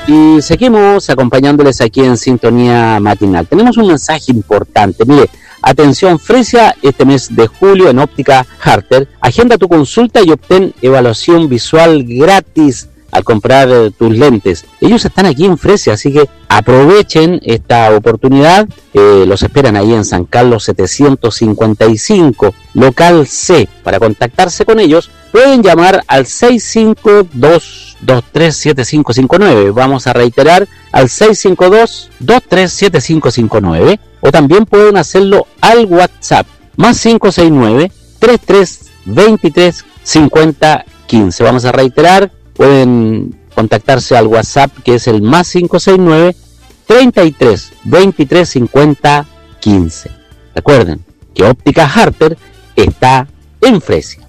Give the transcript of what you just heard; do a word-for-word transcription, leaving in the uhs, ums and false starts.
Y seguimos acompañándoles aquí en Sintonía Matinal. Tenemos un mensaje importante. Mire, atención Fresia, este mes de julio en Óptica Harter. Agenda tu consulta y obtén evaluación visual gratis al comprar eh, tus lentes. Ellos están aquí en Fresia, así que aprovechen esta oportunidad. Eh, los esperan ahí en San Carlos setecientos cincuenta y cinco, local C. Para contactarse con ellos, pueden llamar al seis cinco dos, dos tres siete cinco cinco nueve. Vamos a reiterar, al seis cinco dos, dos tres siete cinco cinco nueve. O también pueden hacerlo al WhatsApp, más cinco seis nueve, treinta y tres, veintitrés, cincuenta, quince. Vamos a reiterar, pueden contactarse al WhatsApp, que es el más cinco seis nueve, treinta y tres, veintitrés, cincuenta, quince. Recuerden que Óptica Harter está en Fresia.